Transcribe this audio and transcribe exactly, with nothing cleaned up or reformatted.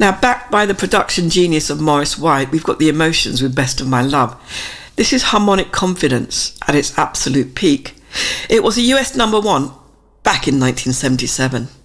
Now, backed by the production genius of Maurice White, we've got the emotions with Best of My Love. This is harmonic confidence at its absolute peak. It was a U S number one back in nineteen seventy-seven.